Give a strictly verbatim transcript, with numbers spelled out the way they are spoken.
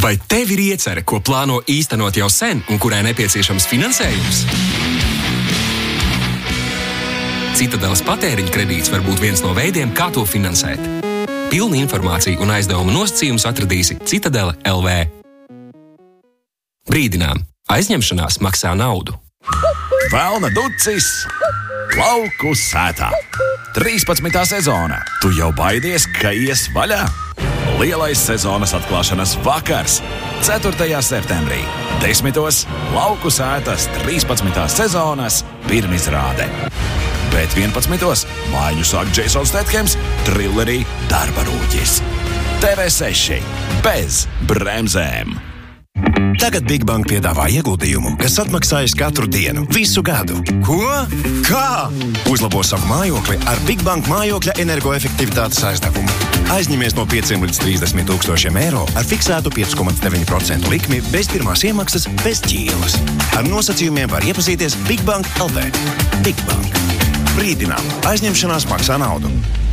Vai tev ir iecerē, ko plāno īstenot jau sen un kurai nepieciešams finansējums? Citadeles patēriņa kredīts var būt viens no veidiem, kā to finansēt. Pilnu informāciju un aizdevumu nosacījumus atradīsi Citadele L V. Brīdinām! Aizņemšanās maksā naudu. Velna ducis! Lauku sētā! trīspadsmitā sezona. Tu jau baidies, ka ies vaļā? Lielais sezonas atklāšanas vakars. ceturtajā septembrī. Desmitos Lauku sētas trīspadsmitās sezonas pirmizrāde. Bet vienpadsmitos mājiņu sāk Jasons Statham's trillerī Darba rūķis. T V seši. Bez bremzēm. Tagad Big Bank piedāvā ieguldījumu, kas atmaksājas katru dienu, visu gadu. Ko? Kā? Uzlabo savu mājokli ar Big Bank mājokļa energoefektivitātes aizdevumu. Aizņemies no pieciem līdz trīsdesmit tūkstošiem eiro ar fiksētu pieci komats deviņi procenti likmi bez pirmās iemaksas, bez ķīlas. Ar nosacījumiem var iepazīties Big Bank L V. Big Bank. Brīdinām, aizņemšanās maksā naudu.